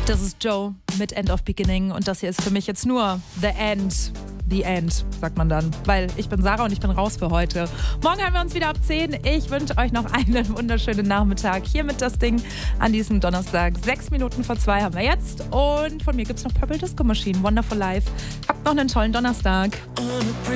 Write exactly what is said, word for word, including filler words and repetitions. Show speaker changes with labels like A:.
A: Das ist Joe mit End of Beginning und das hier ist für mich jetzt nur The End. The End, sagt man dann. Weil ich bin Sarah und ich bin raus für heute. Morgen haben wir uns wieder ab zehn. Ich wünsche euch noch einen wunderschönen Nachmittag. Hier mit das Ding an diesem Donnerstag. Sechs Minuten vor zwei haben wir jetzt. Und von mir gibt es noch Purple Disco Machine. Wonderful Life. Habt noch einen tollen Donnerstag.